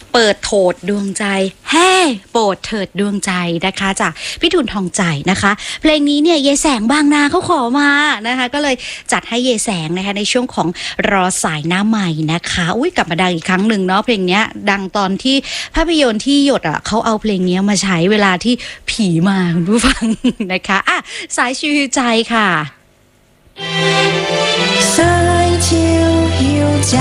เปิดโถดดวงใจแฮ่โปรดเถิดดวงใจนะคะจากพี่ทุนทองใจนะคะเพลงนี้เนี่ยเยแสงบางนาเขาขอมานะคะก็เลยจัดให้เยแสงนะคะในช่วงของรอสายหน้าใหม่นะคะอุ้ยกลับมาดังอีกครั้งหนึ่งเนาะเพลงนี้ดังตอนที่ภาพยนตร์ที่หยดอ่ะเขาเอาเพลงนี้มาใช้เวลาที่ผีมาคุณผู้ฟังนะคะอ่ะสายชิวใจค่ะสายชิวหิวใจ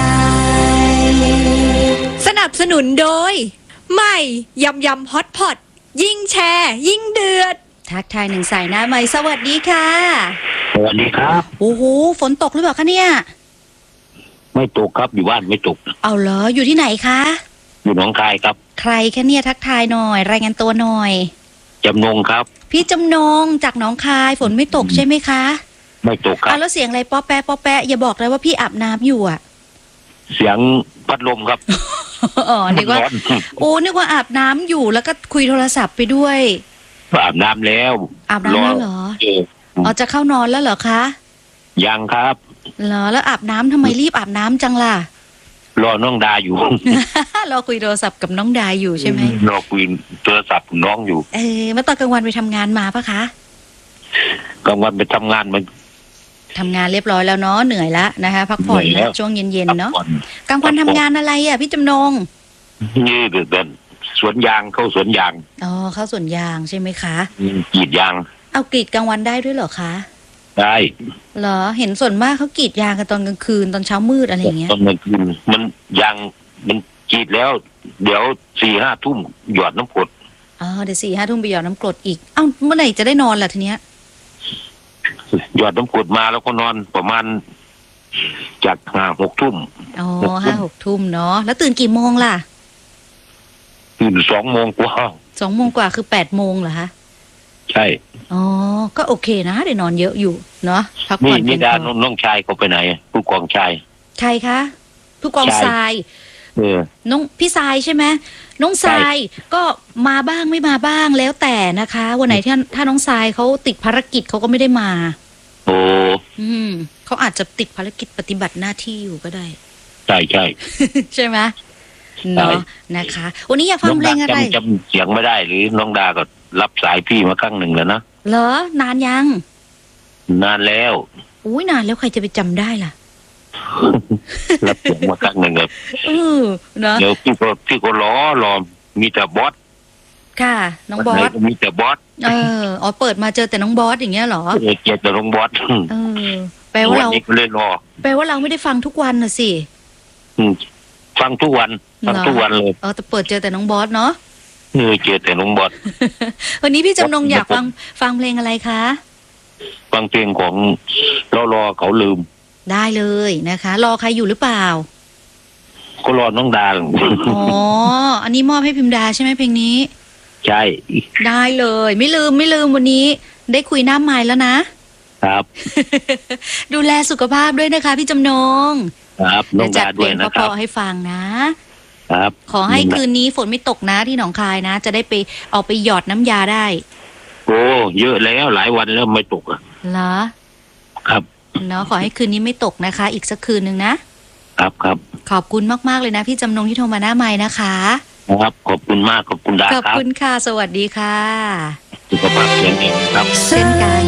สนับสนุนโดยใหม่ยำยำฮอตพอตยิ่งแชร์ยิ่งเดือดทักทายหนึ่งสายหน้าใหม่สวัสดีค่ะสวัสดีครับโอ้โหฝนตกหรือเปล่าคะเนี่ยไม่ตกครับอยู่บ้านไม่ตกเอาเหรออยู่ที่ไหนคะอยู่หนองคายครับใครคะเนี่ยทักทายหน่อยรายงานตัวหน่อยจำนงครับพี่จำนงจากหนองคายฝนไม่ตกใช่ไหมคะไม่ตกครับแล้วเสียงอะไรป๊อแปะป๊อแปะอย่าบอกเลยว่าพี่อาบน้ำอยู่อ่ะเสียงพัดลมครับอ๋อนึกว่าโอ้นึกว่าอาบน้ำอยู่แล้วก็คุยโทรศัพท์ไปด้วยอาบน้ำแล้วอาบน้ำแล้วเหรออ๋อจะเข้านอนแล้วเหรอคะยังครับเหรอแล้วอาบน้ำทำไมรีบอาบน้ำจังล่ะรอน้องดาอยู่รอคุยโทรศัพท์กับน้องดาอยู่ใช่ไหมรอคุยโทรศัพท์กับน้องอยู่เมื่อตอนกลางวันไปทำงานมาปะคะกลางวันไปทำงานมันทำงานเรียบร้อยแล้วเนาะเหนื่อยแล้วนะคะพักผ่อนนะช่วงเย็นๆเนาะกลางวันทำงานอะไรอ่ะพี่จำนงนี่เดินสวนยางเข้าสวนยางอ๋อเข้าสวนยางใช่ไหมคะกรีดยางเอากรีดกลางวันได้ด้วยเหรอคะได้เหรอเห็นส่วนมากเขากรีดยางกันตอนกลางคืนตอนเช้ามืดอะไรอย่างเงี้ยตอนกลางคืนมันยางมันกรีดแล้วเดี๋ยว 4-5 ทุ่มหยอดน้ำกรดอ๋อเดี๋ยว 4-5 ทุ่มไปหยอดน้ำกรดอีกเอ้าเมื่อไหร่จะได้นอนล่ะทีเนี้ยหยอดน้ำกรดมาแล้วก็นอนประมาณจาก5-6 ทุ่มอ๋อ5-6 ทุ่มเนาะแล้วตื่นกี่โมงล่ะตื่น2 โมงกว่า 2 โมงกว่าคือ8 โมงเหรอคะใช่อ๋อก็โอเคนะได้นอนเยอะอยู่เนาะพักผ่อนนี่ดาน้องชายเขาไปไหนผู้กองชายใครคะผู้กองทรายน้องพี่ทรายใช่ไหมน้องทรายก็มาบ้างไม่มาบ้างแล้วแต่นะคะวันไหนถ้าน้องทรายเขาติดภารกิจเขาก็ไม่ได้มาโอ้เขาอาจจะติดภารกิจปฏิบัติหน้าที่อยู่ก็ได้ใช่ใช่ใช่ไหมเนาะนะคะวันนี้อยากฟังเพลงอะไรจำเสียงไม่ได้หรือน้องดาก็รับสายพี่มาครั้งหนึ่งแล้วนะเหรอนานยังนานแล้วอุ้ยนานแล้วใครจะไปจำได้ล่ะรับเสียงมาครั้งหนึ่งครับเนาะเดี๋ยวพี่ก็รอมีแต่บอสค่ะน้องบอสมีแต่บอสอ๋อเปิดมาเจอแต่น้องบอสอย่างเงี้ยเหรอเจอแต่น้องบอสแปลว่าเราแปลว่าเราไม่ได้ฟังทุกวันน่ะสิฟังทุกวันเลยแต่เปิดเจอแต่น้องบอสเนาะเจอแต่น้องบอสวันนี้พี่จำนงอยากฟังเพลงอะไรคะฟังเพลงของรอเขาลืมได้เลยนะคะรอใครอยู่หรือเปล่าก็รอน้องดาอ๋ออันนี้มอบให้พิมดาใช่ไหมเพลงนี้ใช่ได้เลยไม่ลืมวันนี้ได้คุยหน้าไมค์แล้วนะครับดูแลสุขภาพด้วยนะคะพี่จำนงครับน้องดาด้วยนะครับจัดเพลงเพราะๆให้ฟังนะครับขอให้คืนนี้ฝนไม่ตกนะที่หนองคายนะจะได้ไปเอาไปหยอดน้ำยาได้โอ้เยอะแล้วหลายวันแล้วไม่ตกอ่ะเหรอครับเนาะขอให้คืนนี้ไม่ตกนะคะอีกสักคืนนึงนะครับขอบคุณมากๆเลยนะพี่จำนงที่โทรมาหน้าไมค์นะคะครับขอบคุณมากขอบคุณดาครับขอบคุณค่ะสวัสดีค่ะสุขภาพแข็งแรงครับเช่นกัน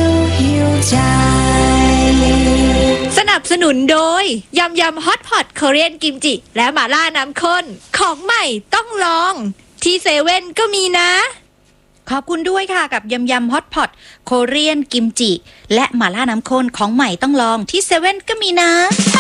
สนับสนุนโดยยำยำฮอตพอตเกาหลีกิมจิและหม่าล่าน้ำข้นของใหม่ต้องลองที่เซเว่นก็มีนะขอบคุณด้วยค่ะกับยำฮอตพอตโคเรียนกิมจิและหม่าล่าน้ำข้นของใหม่ต้องลองที่เซเว่นก็มีนะ